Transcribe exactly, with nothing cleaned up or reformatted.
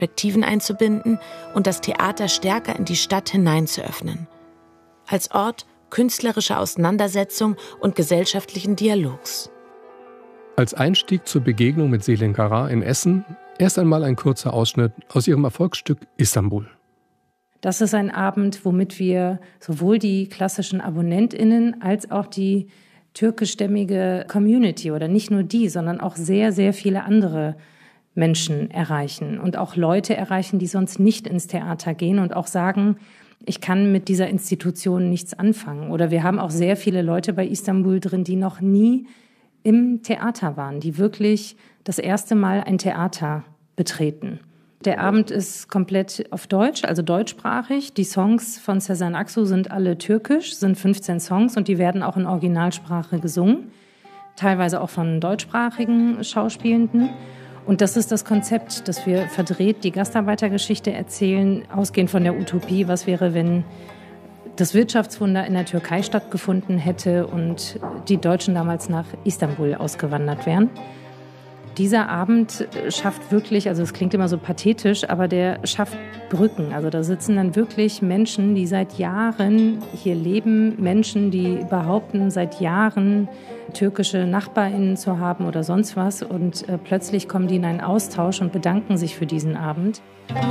Perspektiven einzubinden und das Theater stärker in die Stadt hinein zu öffnen. Als Ort künstlerischer Auseinandersetzung und gesellschaftlichen Dialogs. Als Einstieg zur Begegnung mit Selin Gara in Essen erst einmal ein kurzer Ausschnitt aus ihrem Erfolgsstück Istanbul. Das ist ein Abend, womit wir sowohl die klassischen AbonnentInnen als auch die türkischstämmige Community oder nicht nur die, sondern auch sehr, sehr viele andere Menschen erreichen und auch Leute erreichen, die sonst nicht ins Theater gehen und auch sagen, ich kann mit dieser Institution nichts anfangen. Oder wir haben auch sehr viele Leute bei Istanbul drin, die noch nie im Theater waren, die wirklich das erste Mal ein Theater betreten. Der Abend ist komplett auf Deutsch, also deutschsprachig. Die Songs von Sezen Aksu sind alle türkisch, sind fünfzehn Songs und die werden auch in Originalsprache gesungen, teilweise auch von deutschsprachigen Schauspielenden. Und das ist das Konzept, dass wir verdreht die Gastarbeitergeschichte erzählen, ausgehend von der Utopie, was wäre, wenn das Wirtschaftswunder in der Türkei stattgefunden hätte und die Deutschen damals nach Istanbul ausgewandert wären. Dieser Abend schafft wirklich, also es klingt immer so pathetisch, aber der schafft Brücken. Also da sitzen dann wirklich Menschen, die seit Jahren hier leben, Menschen, die behaupten, seit Jahren türkische NachbarInnen zu haben oder sonst was. Und äh, plötzlich kommen die in einen Austausch und bedanken sich für diesen Abend.